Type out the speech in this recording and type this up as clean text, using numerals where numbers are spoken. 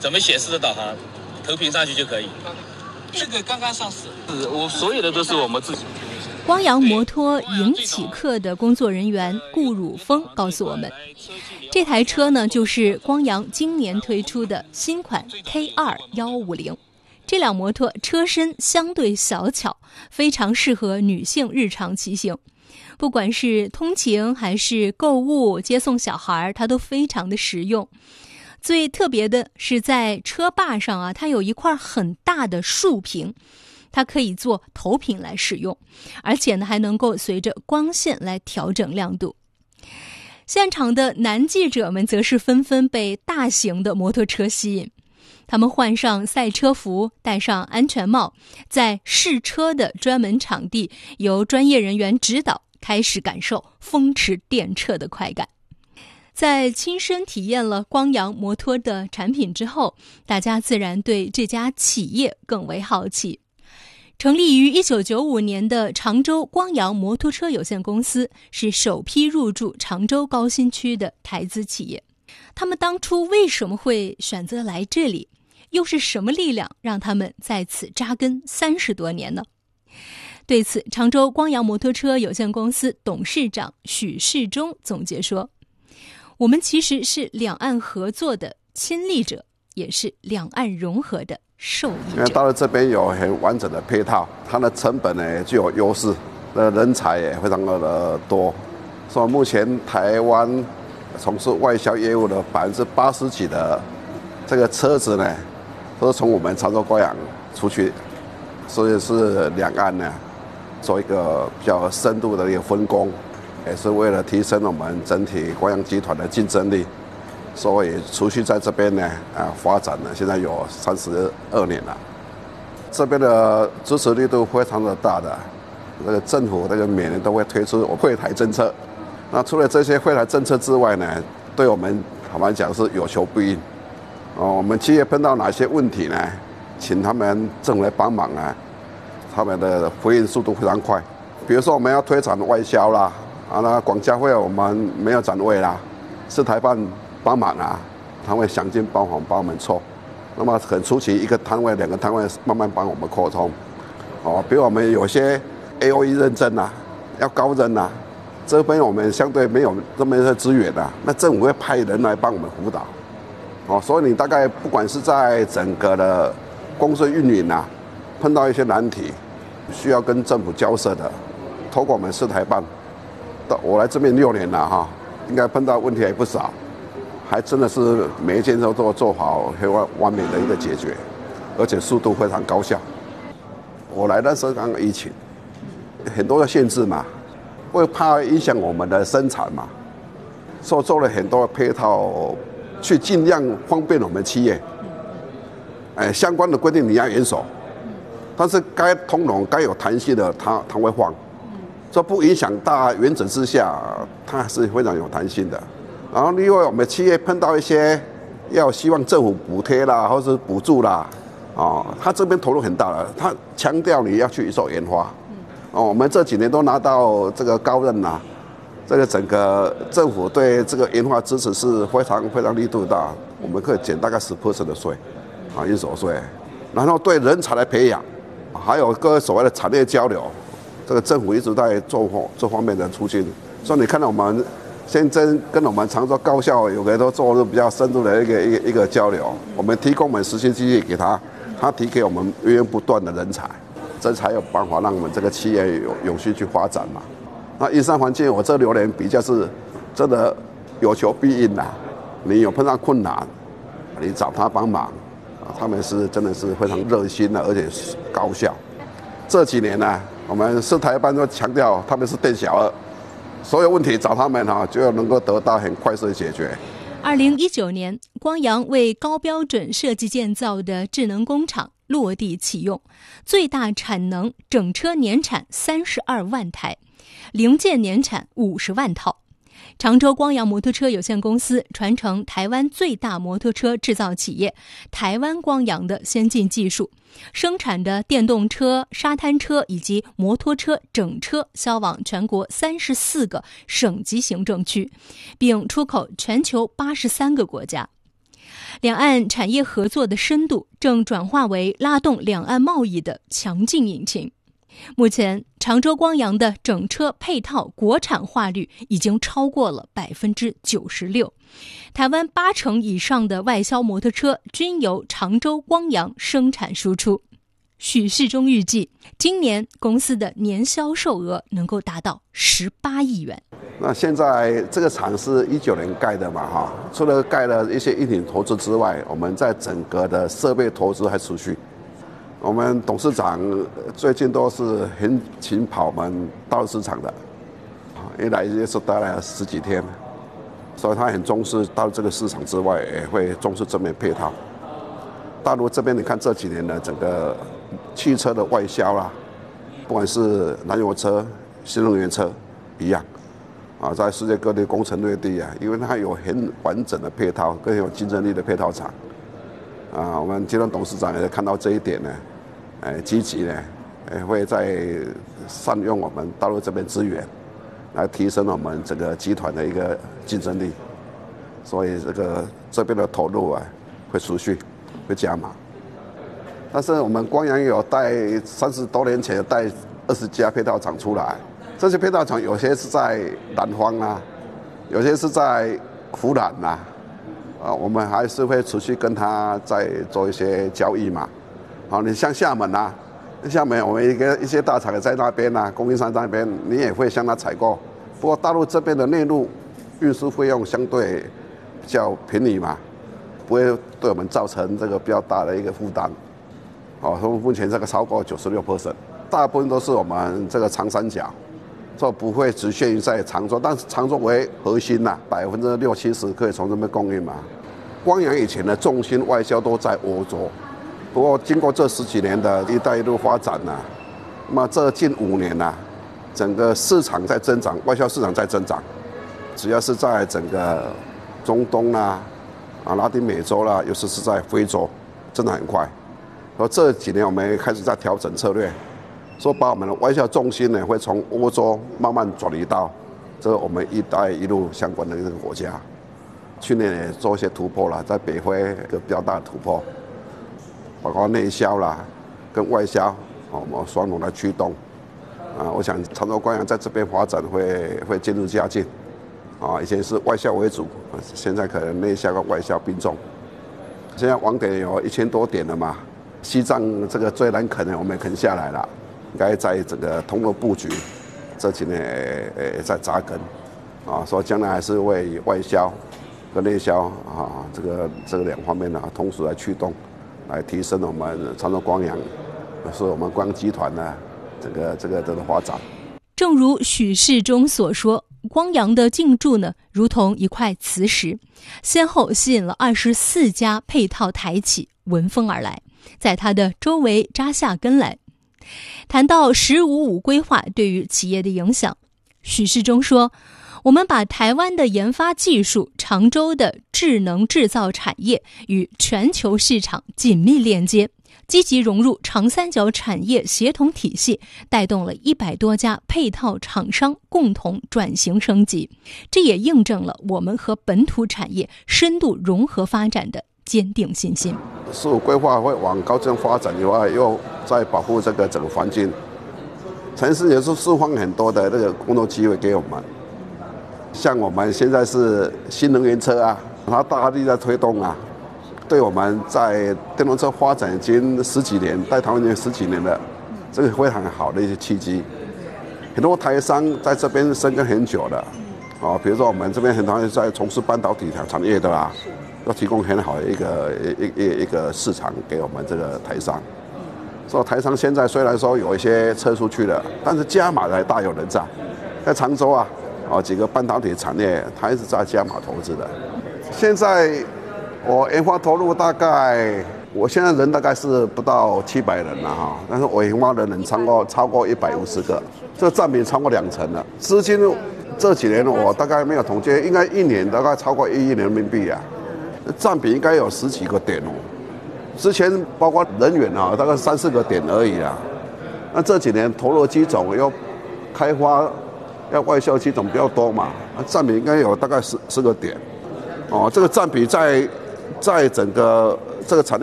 怎么显示的导航，投屏上去就可以。这个刚刚上市，我所有的都是我们自己。 光阳摩托迎启客的工作人员顾汝峰告诉我们，这台车呢就是光阳今年推出的新款 K2-150。这辆摩托车身相对小巧，非常适合女性日常骑行。不管是通勤还是购物、接送小孩，它都非常的实用。最特别的是在车把上啊，它有一块很大的竖屏，它可以做投屏来使用，而且呢还能够随着光线来调整亮度。现场的男记者们则是纷纷被大型的摩托车吸引，他们换上赛车服，戴上安全帽，在试车的专门场地由专业人员指导，开始感受风驰电掣的快感。在亲身体验了光阳摩托的产品之后，大家自然对这家企业更为好奇。成立于1995年的常州光阳摩托车有限公司是首批入驻常州高新区的台资企业。他们当初为什么会选择来这里？又是什么力量让他们在此扎根30多年呢？对此，常州光阳摩托车有限公司董事长许世忠总结说，我们其实是两岸合作的亲历者，也是两岸融合的受益者。 因为到了这边有很完整的配套，它的成本呢具有优势，人才也非常的多。所以目前台湾从事外销业务的80%几的这个车子呢，都是从我们常州光阳出去，所以是两岸呢做一个比较深度的一个分工，也是为了提升我们整体光阳集团的竞争力，所以持续在这边呢发展了，现在有32年了。这边的支持力度非常的大的，这个政府这个每年都会推出惠台政策。那除了这些惠台政策之外呢，对我们坦白讲是有求必应。我们企业碰到哪些问题呢？请他们政府来帮忙啊，他们的回应速度非常快。比如说我们要推展外销啦，那广交会我们没有展位啦，是台办帮忙啊，他会想尽办法帮我们凑。那么很初期，1个摊位、2个摊位慢慢帮我们沟通。比如我们有些 AOE 认证啊，要高认啊，这边我们相对没有这么的资源啊，那政府会派人来帮我们辅导。所以你大概不管是在整个的公司运营啊，碰到一些难题，需要跟政府交涉的，透过我们市台办，我来这边6年了哈，应该碰到问题也不少，还真的是每一件都做好很完美的一个解决，而且速度非常高效。我来的时候刚刚疫情，很多的限制嘛，会怕影响我们的生产嘛，所以做了很多的配套，去尽量方便我们企业。相关的规定你要严守，但是该通融、该有弹性的，它会放。这不影响大原则之下，它还是非常有弹性的。然后另外我们企业碰到一些要希望政府补贴啦，或是补助啦，它这边投入很大了，它强调你要去做研发。我们这几年都拿到这个高任啦，这个整个政府对这个研发支持是非常非常力度大，我们可以减大概10% 的税，应所税。然后对人才的培养，还有各所谓的产业交流，这个政府一直在做这方面的促进。所以你看到我们现在跟我们常州高校有个都做的比较深入的一个交流，我们提供我们实习机会给他，他提给我们源源不断的人才，这才有办法让我们这个企业有永续去发展嘛。那营商环境，我这6年比较是真的有求必应啦。你有碰到困难，你找他帮忙，他们是真的是非常热心的，而且高效。这几年呢，我们市台办都强调他们是店小二，所有问题找他们就能够得到很快速的解决。 2019年，光阳为高标准设计建造的智能工厂落地启用，最大产能整车年产32万台，零件年产50万套。常州光阳摩托车有限公司传承台湾最大摩托车制造企业台湾光阳的先进技术，生产的电动车、沙滩车以及摩托车整车销往全国34个省级行政区，并出口全球83个国家。 两岸产业合作的深度正转化为拉动两岸贸易的强劲引擎。目前，常州光阳的整车配套国产化率已经超过了96%，台湾80%以上的外销摩托车均由常州光阳生产输出。许世忠预计，今年公司的年销售额能够达到18亿元。 那现在这个厂是19年盖的嘛，哈，除了盖了一些硬体投资之外，我们在整个的设备投资还持续。我们董事长最近都是很勤跑我们大陆市场的，一来也是待了10几天，所以他很重视大陆这个市场之外，也会重视这边配套。大陆这边你看这几年的整个汽车的外销啦，不管是燃油车、新能源车一样，在世界各地攻城略地啊，因为它有很完整的配套，更有竞争力的配套厂。我们集团董事长也看到这一点呢，积极呢，会在善用我们大陆这边资源，来提升我们整个集团的一个竞争力。所以这边的投入啊，会持续，会加码。但是我们光阳有带30多年前带20家配套厂出来，这些配套厂有些是在南方啊，有些是在湖南啊。我们还是会持续跟他再做一些交易嘛。你像厦门啊，厦门我们一些大厂也在那边啊，供应商在那边，你也会向他采购。不过大陆这边的内陆运输费用相对比较便宜嘛，不会对我们造成这个比较大的一个负担。所以目前这个超过96%，大部分都是我们这个长三角。这不会局限于在常州，但是常州为核心呐，60%-70%可以从这边供应嘛。光阳以前的重心外销都在欧洲，不过经过这10几年的一带一路发展呐，那么这近5年呐，整个市场在增长，外销市场在增长，只要是在整个中东啦、拉丁美洲啦，尤其是在非洲，增长很快。而这几年我们也开始在调整策略。说把我们的外销重心呢，会从欧洲慢慢转移到这我们一带一路相关的一个国家。去年也做一些突破了，在北非一个比较大的突破，包括内销啦跟外销，我们双龙来驱动。我想常州光阳在这边发展会渐入佳境。以前是外销为主，现在可能内销跟外销并重。现在网点有1000多点了嘛，西藏这个最难啃的我们啃下来了。应该在整个通路布局，这几年也在扎根，所以将来还是为外销和内销这个2方面同时来驱动，来提升我们常州光阳，是我们光阳集团的这个发展。 正如许世忠所说，光阳的进驻呢，如同一块磁石，先后吸引了24家配套台企闻风而来，在它的周围扎下根来。谈到“15+5”规划对于企业的影响，许世忠说，我们把台湾的研发技术、常州的智能制造产业与全球市场紧密链接，积极融入长三角产业协同体系，带动了100多家配套厂商共同转型升级。这也印证了我们和本土产业深度融合发展的坚定信心。 15规划会往高质量发展以外，又在保护这个整个环境。城市也是释放很多的那个工作机会给我们。像我们现在是新能源车啊，它大力在推动啊，对我们在电动车发展已经10几年，在台湾已经10几年了，这个非常好的一些契机。很多台商在这边生根很久了，比如说我们这边很多人在从事半导体产业的啦。要提供很好的一个市场给我们这个台商，所以台商现在虽然说有一些撤出去了，但是加码的大有人在。在常州啊，几个半导体产业，它一直在加码投资的。现在我研发投入大概，我现在人大概是不到700人了哈，但是我研发的人超过150个，这占比超过20%了。资金这几年我大概没有统计，应该1年大概超过1亿人民币啊。占比应该有10几个点哦，之前包括人员大概3-4个点而已啊。那这几年投入机种要开发，要外销机种比较多嘛，占比应该有大概10个点。这个占比在在整个这个产业